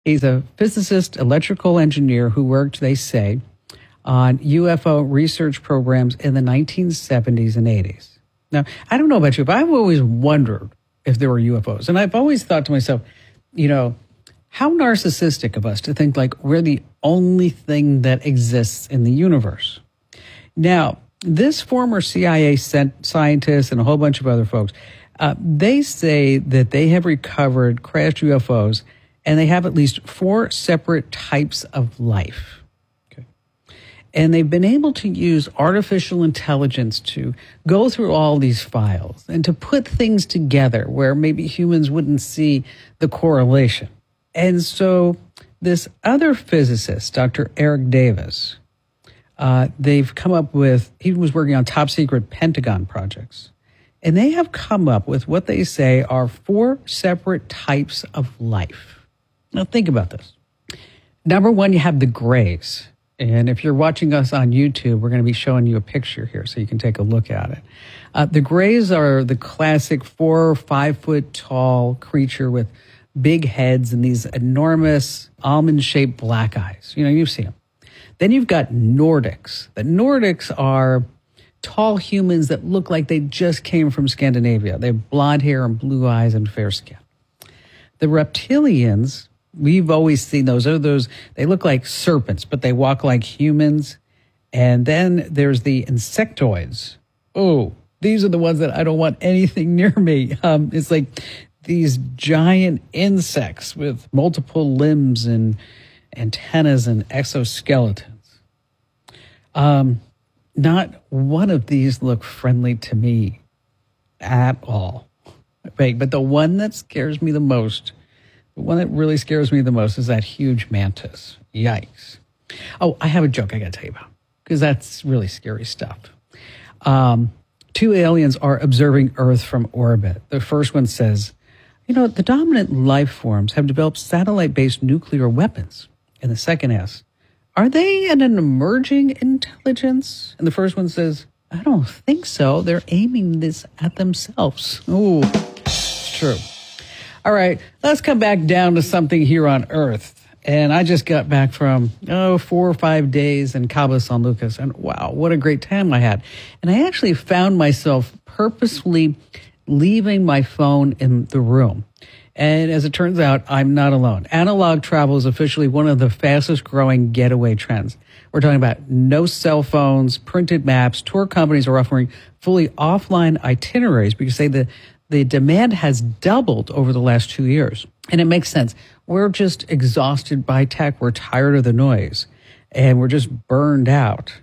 He's a physicist, electrical engineer who worked, they say, on UFO research programs in the 1970s and 80s. Now, I don't know about you, but I've always wondered if there were UFOs. And I've always thought to myself, how narcissistic of us to think like we're the only thing that exists in the universe. Now, this former CIA scientist and a whole bunch of other folks, they say that they have recovered crashed UFOs, and they have at least 4 separate types of life. Okay. And they've been able to use artificial intelligence to go through all these files and to put things together where maybe humans wouldn't see the correlation. And so this other physicist, Dr. Eric Davis, they've come up with, he was working on top secret Pentagon projects. And they have come up with what they say are 4 separate types of life. Now, think about this. Number 1, you have the grays. And if you're watching us on YouTube, we're going to be showing you a picture here so you can take a look at it. The grays are the classic 4 or 5 foot tall creature with big heads and these enormous almond-shaped black eyes. You've seen them. Then you've got Nordics. The Nordics are tall humans that look like they just came from Scandinavia. They have blonde hair and blue eyes and fair skin. The reptilians, we've always seen those. They look like serpents, but they walk like humans. And then there's the insectoids. Oh, these are the ones that I don't want anything near me. It's like these giant insects with multiple limbs and antennas and exoskeletons. Not one of these look friendly to me at all. Right, but the one that scares me the most, the one that really scares me the most is that huge mantis. Yikes. Oh, I have a joke I got to tell you about because that's really scary stuff. 2 aliens are observing Earth from orbit. The first one says, the dominant life forms have developed satellite-based nuclear weapons. And the second asks, are they an emerging intelligence? And the first one says, I don't think so. They're aiming this at themselves. Ooh, it's true. All right, let's come back down to something here on Earth. And I just got back from 4 or 5 days in Cabo San Lucas. And wow, what a great time I had. And I actually found myself purposefully leaving my phone in the room. And as it turns out, I'm not alone. Analog travel is officially one of the fastest growing getaway trends. We're talking about no cell phones, printed maps. Tour companies are offering fully offline itineraries because the demand has doubled over the last 2 years. And it makes sense. We're just exhausted by tech. We're tired of the noise. And we're just burned out.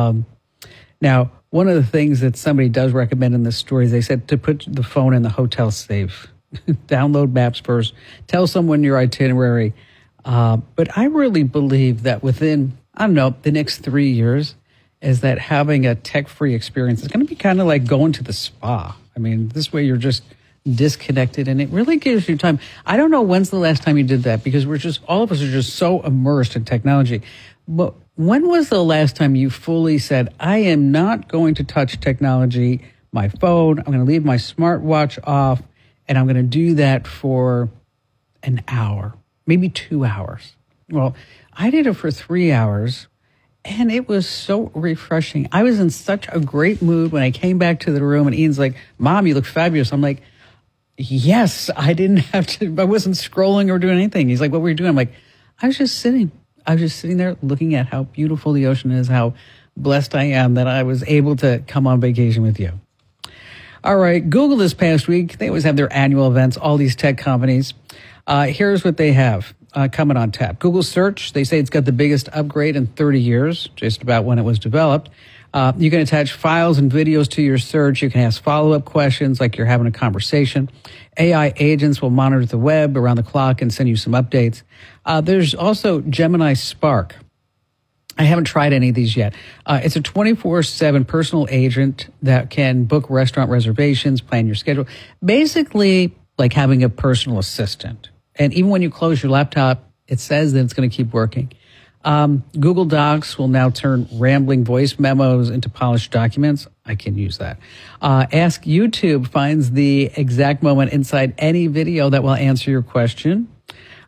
Now, one of the things that somebody does recommend in this story is they said to put the phone in the hotel safe. Download maps first. Tell someone your itinerary. But I really believe that within, the next 3 years is that having a tech-free experience is going to be kind of like going to the spa. This way you're just disconnected and it really gives you time. I don't know when's the last time you did that because all of us are just so immersed in technology. But when was the last time you fully said, I am not going to touch technology, my phone, I'm going to leave my smartwatch off, and I'm going to do that for an hour, maybe 2 hours. Well, I did it for 3 hours, and it was so refreshing. I was in such a great mood when I came back to the room, and Ian's like, Mom, you look fabulous. I'm like, yes, I wasn't scrolling or doing anything. He's like, what were you doing? I'm like, I was just sitting there looking at how beautiful the ocean is, how blessed I am that I was able to come on vacation with you. All right, Google this past week, they always have their annual events, all these tech companies. Here's what they have coming on tap. Google Search, they say it's got the biggest upgrade in 30 years, just about when it was developed. You can attach files and videos to your search. You can ask follow-up questions like you're having a conversation. AI agents will monitor the web around the clock and send you some updates. There's also Gemini Spark. I haven't tried any of these yet. It's a 24/7 personal agent that can book restaurant reservations, plan your schedule. Basically, like having a personal assistant. And even when you close your laptop, it says that it's going to keep working. Google Docs will now turn rambling voice memos into polished documents. I can use that. Ask YouTube finds the exact moment inside any video that will answer your question.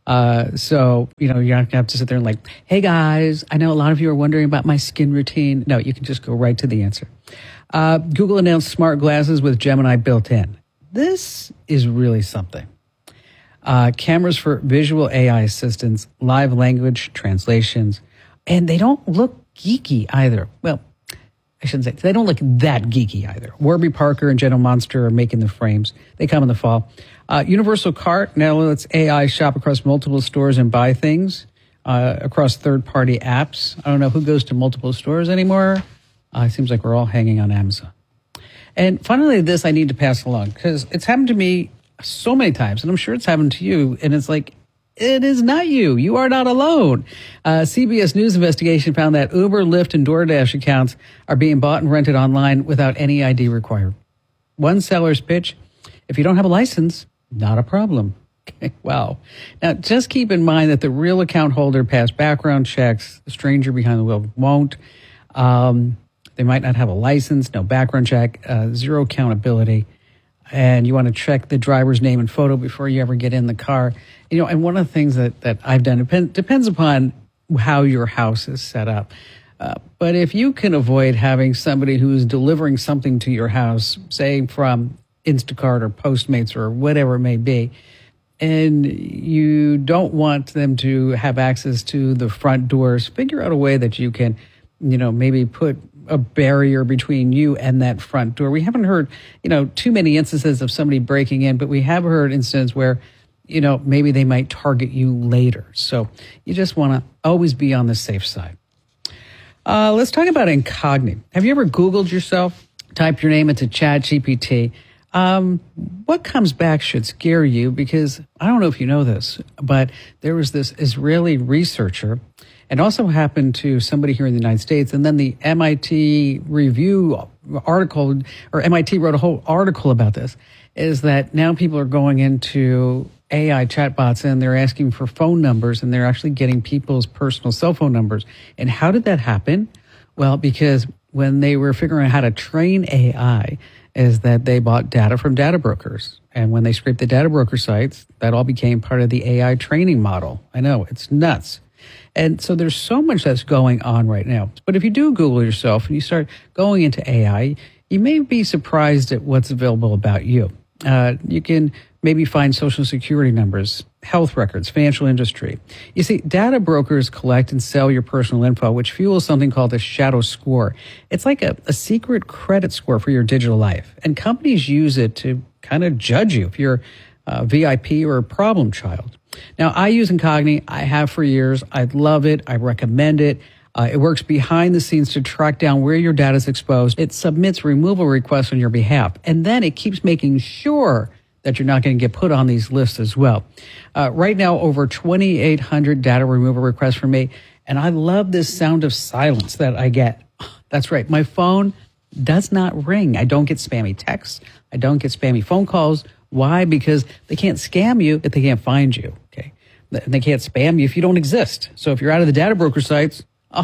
So, you're not going to have to sit there and like, hey guys, I know a lot of you are wondering about my skin routine. No, you can just go right to the answer. Google announced smart glasses with Gemini built in. This is really something. Cameras for visual AI assistants, live language translations, and they don't look geeky either. Well, I shouldn't say they don't look that geeky either. Warby Parker and General Monster are making the frames. They come in the fall. Universal Cart now lets AI shop across multiple stores and buy things across third-party apps. I don't know who goes to multiple stores anymore. It seems like we're all hanging on Amazon. And finally, this I need to pass along because it's happened to me so many times, and I'm sure it's happened to you. And it's like, it is not you. You are not alone. CBS News investigation found that Uber, Lyft, and DoorDash accounts are being bought and rented online without any ID required. One seller's pitch: if you don't have a license, not a problem. Okay, wow. Now, just keep in mind that the real account holder passed background checks. The stranger behind the wheel won't. They might not have a license, no background check, zero accountability. And you want to check the driver's name and photo before you ever get in the car. And one of the things that I've done, depends upon how your house is set up. But if you can avoid having somebody who's delivering something to your house, say from Instacart or Postmates or whatever it may be, and you don't want them to have access to the front doors, figure out a way that you can, maybe put a barrier between you and that front door. We haven't heard, too many instances of somebody breaking in, but we have heard instances where, maybe they might target you later. So you just want to always be on the safe side. Let's talk about Incogni. Have you ever Googled yourself? Type your name into ChatGPT. What comes back should scare you because I don't know if you know this, but there was this Israeli researcher. It also happened to somebody here in the United States. And then the MIT review article, or MIT wrote a whole article about this, is that now people are going into AI chatbots and they're asking for phone numbers and they're actually getting people's personal cell phone numbers. And how did that happen? Well, because when they were figuring out how to train AI, is that they bought data from data brokers. And when they scraped the data broker sites, that all became part of the AI training model. I know, it's nuts. And so there's so much that's going on right now. But if you do Google yourself and you start going into AI, you may be surprised at what's available about you. You can maybe find social security numbers, health records, financial industry. You see, data brokers collect and sell your personal info, which fuels something called a shadow score. It's like a secret credit score for your digital life. And companies use it to kind of judge you if you're a VIP or a problem child. Now, I use Incogni. I have for years. I love it. I recommend it. It works behind the scenes to track down where your data is exposed. It submits removal requests on your behalf. And then it keeps making sure that you're not going to get put on these lists as well. Right now, over 2,800 data removal requests from me. And I love this sound of silence that I get. That's right. My phone does not ring. I don't get spammy texts. I don't get spammy phone calls. Why? Because they can't scam you if they can't find you. Okay. They can't spam you if you don't exist. So if you're out of the data broker sites,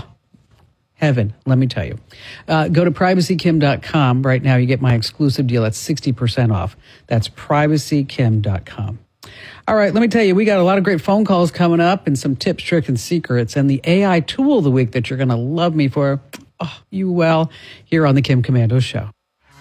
heaven, let me tell you. Go to privacykim.com right now. You get my exclusive deal. That's 60% off. That's privacykim.com. All right, let me tell you, we got a lot of great phone calls coming up and some tips, tricks, and secrets. And the AI tool of the week that you're going to love me for, you will, here on the Kim Komando Show.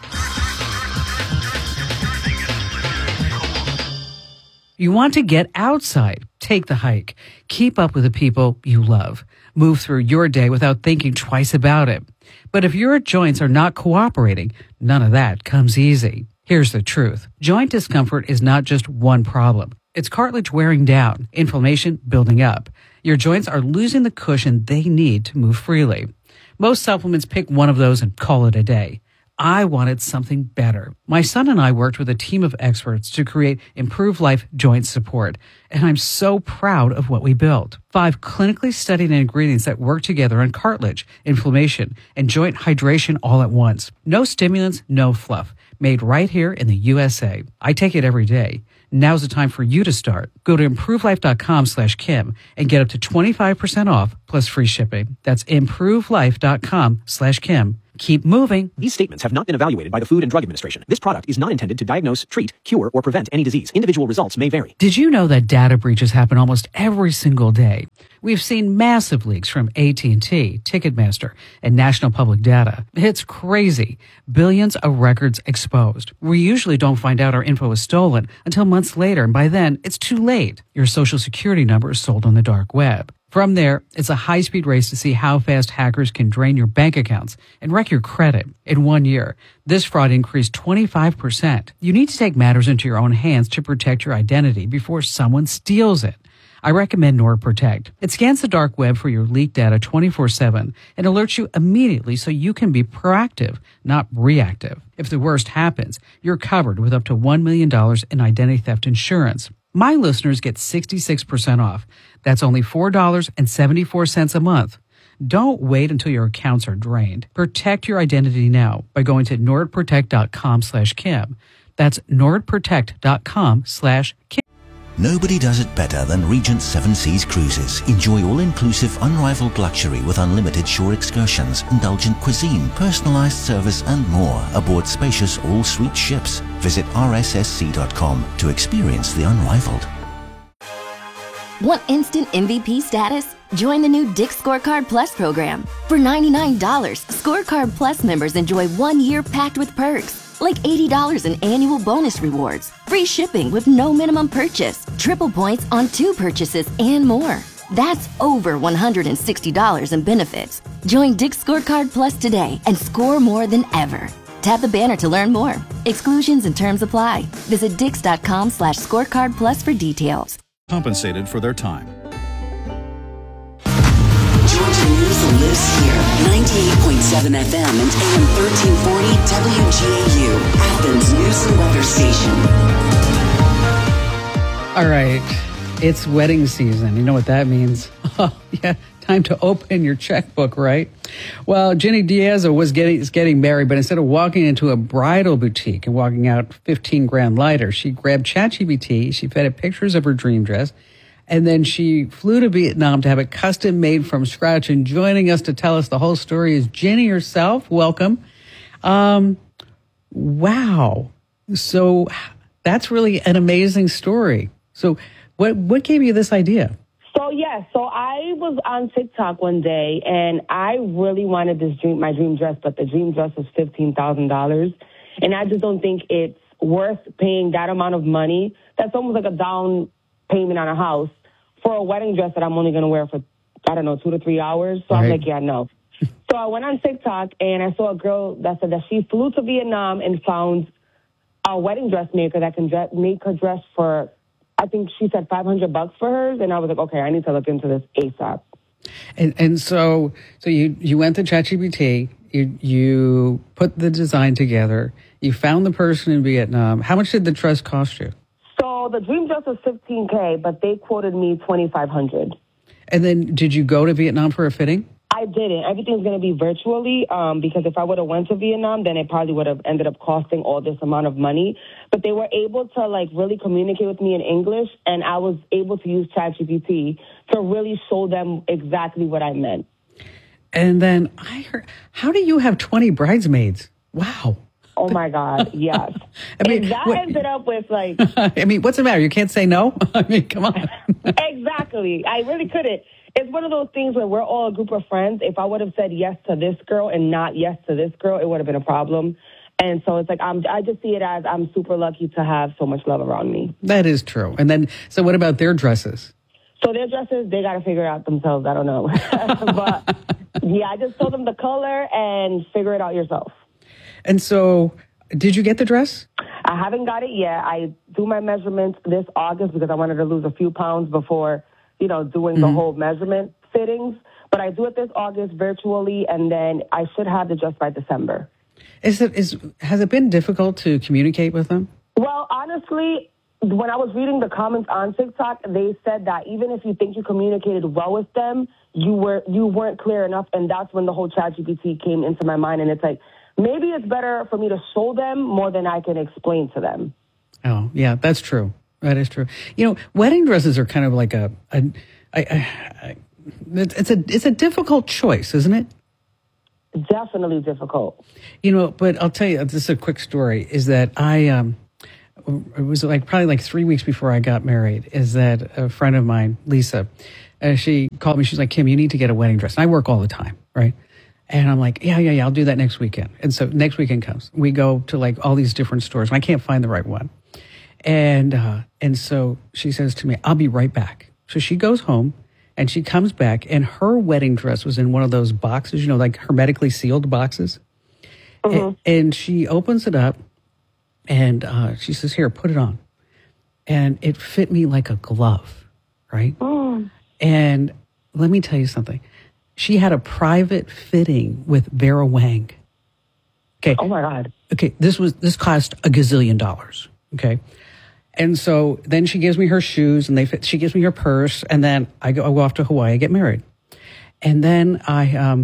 You want to get outside, take the hike, keep up with the people you love, move through your day without thinking twice about it. But if your joints are not cooperating, none of that comes easy. Here's the truth. Joint discomfort is not just one problem. It's cartilage wearing down, inflammation building up. Your joints are losing the cushion they need to move freely. Most supplements pick one of those and call it a day. I wanted something better. My son and I worked with a team of experts to create Improve Life Joint Support, and I'm so proud of what we built. 5 clinically studied ingredients that work together on cartilage, inflammation, and joint hydration all at once. No stimulants, no fluff. Made right here in the USA. I take it every day. Now's the time for you to start. Go to improvelife.com/Kim and get up to 25% off plus free shipping. That's improvelife.com/Kim. keep moving. These statements have not been evaluated by the Food and Drug Administration. This product is not intended to diagnose, treat, cure, or prevent any disease. Individual results may vary. Did you know that data breaches happen almost every single day? We've seen massive leaks from AT&T, Ticketmaster, and National Public Data. It's crazy. Billions of records exposed. We usually don't find out our info is stolen until months later, and by then, it's too late. Your social security number is sold on the dark web. From there, it's a high-speed race to see how fast hackers can drain your bank accounts and wreck your credit. In 1 year, this fraud increased 25%. You need to take matters into your own hands to protect your identity before someone steals it. I recommend NordProtect. It scans the dark web for your leaked data 24/7 and alerts you immediately so you can be proactive, not reactive. If the worst happens, you're covered with up to $1 million in identity theft insurance. My listeners get 66% off. That's only $4.74 a month. Don't wait until your accounts are drained. Protect your identity now by going to nordprotect.com/Kim. That's nordprotect.com/Kim. Nobody does it better than Regent Seven Seas Cruises. Enjoy all-inclusive, unrivaled luxury with unlimited shore excursions, indulgent cuisine, personalized service, and more aboard spacious all-suite ships. Visit rssc.com to experience the unrivaled. Want instant MVP status? Join the new Dick's Scorecard Plus program. For $99, Scorecard Plus members enjoy 1 year packed with perks, like $80 in annual bonus rewards, free shipping with no minimum purchase, triple points on 2 purchases, and more. That's over $160 in benefits. Join Dick's Scorecard Plus today and score more than ever. Tap the banner to learn more. Exclusions and terms apply. Visit dix.com/scorecard plus for details. Compensated for their time. Georgia News lives here. 98.7 FM and AM 1340 WGAU, Athens News and Weather Station. All right. It's wedding season. You know what that means? Oh, yeah. Time to open your checkbook, right? Well, Jenny Diaz is getting married, but instead of walking into a bridal boutique and walking out 15 grand lighter, she grabbed ChatGPT, she fed it pictures of her dream dress, and then she flew to Vietnam to have it custom made from scratch. And joining us to tell us the whole story is Jenny herself. Welcome. Wow. So that's really an amazing story. So what gave you this idea? So I was on TikTok one day, and I really wanted my dream dress, but the dream dress was $15,000. And I just don't think it's worth paying that amount of money. That's almost like a down payment on a house for a wedding dress that I'm only going to wear for, 2 to 3 hours. So right. I'm like, yeah, no. So I went on TikTok, and I saw a girl that said that she flew to Vietnam and found a wedding dressmaker that can make her dress for, I think she said $500 for hers, and I was like, okay, I need to look into this ASAP. And so you went to ChatGPT, you put the design together, you found the person in Vietnam. How much did the dress cost you? So the dream dress was $15K, but they quoted me $2,500. And then did you go to Vietnam for a fitting? I didn't. Everything's going to be virtually because if I would have went to Vietnam, then it probably would have ended up costing all this amount of money. But they were able to really communicate with me in English, and I was able to use ChatGPT to really show them exactly what I meant. And then I heard, how do you have 20 bridesmaids? Wow. Oh, my God, yes. I mean, and that ended up with, I mean, what's the matter? You can't say no? I mean, come on. Exactly. I really couldn't. It's one of those things where we're all a group of friends. If I would have said yes to this girl and not yes to this girl, it would have been a problem. And so it's like I just see it as I'm super lucky to have so much love around me. That is true. And then, so what about their dresses? So their dresses, they got to figure it out themselves. I don't know. But, yeah, I just told them the color and figure it out yourself. And so did you get the dress? I haven't got it yet. I do my measurements this August because I wanted to lose a few pounds before doing the whole measurement fittings. But I do it this August virtually, and then I should have it just by December. Has it been difficult to communicate with them? Well, honestly, when I was reading the comments on TikTok, they said that even if you think you communicated well with them, you weren't clear enough, and that's when the whole ChatGPT came into my mind. And it's like, maybe it's better for me to show them more than I can explain to them. Oh, yeah, that's true. That is true. Wedding dresses are kind of like it's a difficult choice, isn't it? definitely difficult. You know, but I'll tell you, this is a quick story, is that it was probably like 3 weeks before I got married, is that a friend of mine, Lisa, she called me. She's like, Kim, you need to get a wedding dress. And I work all the time, right? And I'm like, yeah, I'll do that next weekend. And so next weekend comes. We go to like all these different stores, and I can't find the right one. And so she says to me, I'll be right back. So she goes home, and she comes back, and her wedding dress was in one of those boxes, like hermetically sealed boxes. Mm-hmm. And she opens it up, and she says, here, put it on. And it fit me like a glove, right? Oh. And let me tell you something. She had a private fitting with Vera Wang. Okay. Oh my God. Okay. This cost $1 gazillion. Okay. And so then she gives me her shoes, and she gives me her purse, and then I go off to Hawaii, I get married. And then I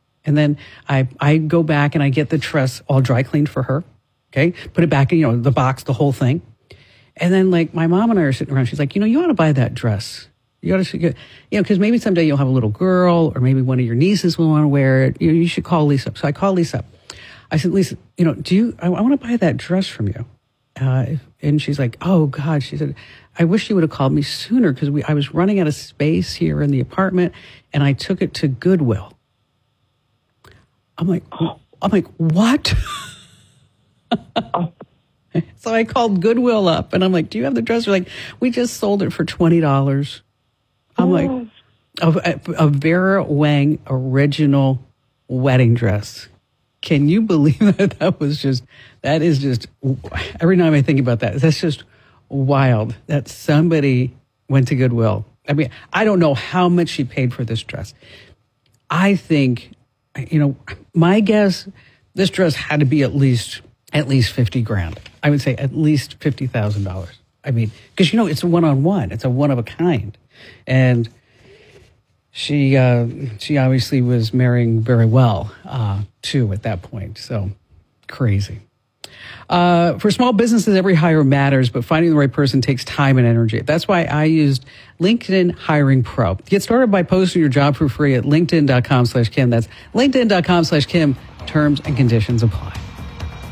go back and I get the dress all dry cleaned for her. Okay. Put it back in, the box, the whole thing. And then like my mom and I are sitting around. She's like, you ought to buy that dress. You ought to, because maybe someday you'll have a little girl, or maybe one of your nieces will want to wear it. You should call Lisa up. So I called Lisa up. I said, Lisa, I want to buy that dress from you. And she's like, oh God, she said, I wish you would have called me sooner, because I was running out of space here in the apartment, and I took it to Goodwill. I'm like, what? So I called Goodwill up, and I'm like, do you have the dress? They're like, we just sold it for $20. I'm like, a Vera Wang original wedding dress. Can you believe that? That is just, every time I think about that, that's just wild that somebody went to Goodwill. I mean, I don't know how much she paid for this dress. I think, my guess, this dress had to be at least $50,000. I would say at least $50,000. I mean, because it's a one-on-one. It's a one of a kind. And she obviously was marrying very well, too, at that point. So crazy. For small businesses, every hire matters, but finding the right person takes time and energy. That's why I used LinkedIn Hiring Pro. Get started by posting your job for free at linkedin.com/Kim. That's linkedin.com/Kim. Terms and conditions apply.